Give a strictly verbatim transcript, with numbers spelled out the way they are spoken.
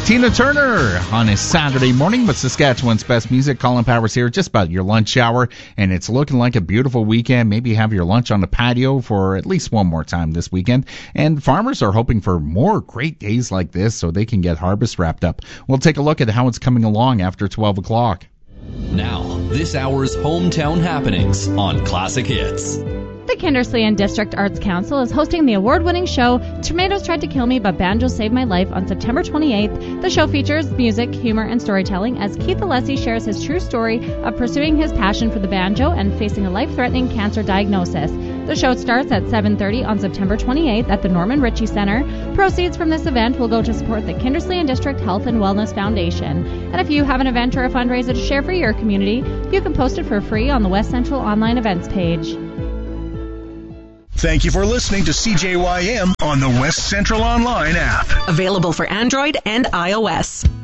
Tina Turner on a Saturday morning with Saskatchewan's best music. Colin Powers here, just about your lunch hour, and it's looking like a beautiful weekend. Maybe have your lunch on the patio for at least one more time this weekend. And farmers are hoping for more great days like this so they can get harvest wrapped up. We'll take a look at how it's coming along after twelve o'clock. Now, this hour's hometown happenings on Classic Hits. The Kindersley District Arts Council is hosting the award-winning show Tomatoes Tried to Kill Me but Banjos Saved My Life on September twenty-eighth. The show features music, humor, and storytelling as Keith Alessi shares his true story of pursuing his passion for the banjo and facing a life-threatening cancer diagnosis. The show starts at seven thirty on September twenty-eighth at the Norman Ritchie Center. Proceeds from this event will go to support the Kindersley District Health and Wellness Foundation. And if you have an event or a fundraiser to share for your community, you can post it for free on the West Central Online Events page. Thank you for listening to C J Y M on the West Central Online app. Available for Android and iOS.